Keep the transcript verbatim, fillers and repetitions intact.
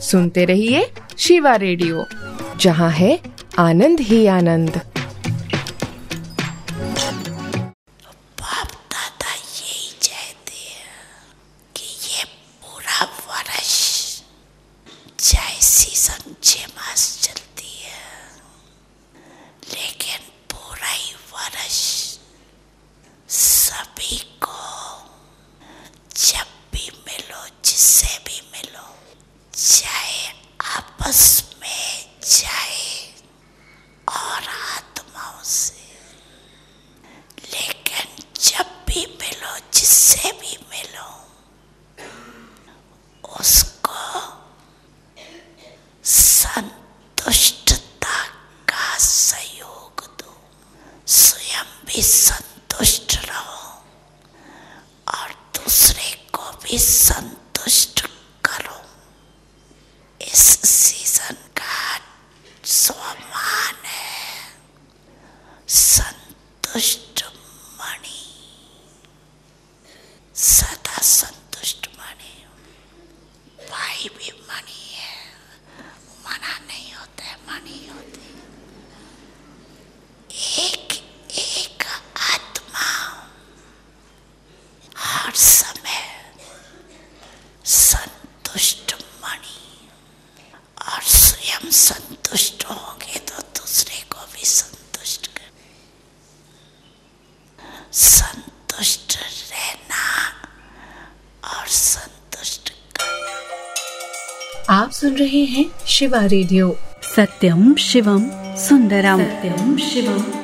सुनते रहिए शिवा रेडियो, जहाँ है आनंद ही आनंद। बाप दादा यही चाहते हैं कि ये पूरा वर्ष चाहे सीजन छह मास चलती है, लेकिन पूरा ही वर्ष सभी को जब भी मिलो, जिससे भी मिलो, चाहे आपस में चाहे और आत्माओं से, लेकिन जब भी मिलो, जिससे भी मिलो, उसको संतुष्टता का सहयोग दो। स्वयं भी संतुष्ट रहो और दूसरे को भी संतुष्ट करो। इस सीजन का स्वमान है संतुष्ट मणि, सदा संतुष्ट मणि। भाई भी मणि है, मना नहीं होता है, मणि होती। एक एक आत्मा हर समय संतुष्ट मणि, और स्वयं संतुष्ट होंगे तो दूसरे को भी संतुष्ट कर। संतुष्ट रहना और संतुष्ट करना। आप सुन रहे हैं शिवा रेडियो, सत्यम शिवम सुंदरम, सत्यम शिवम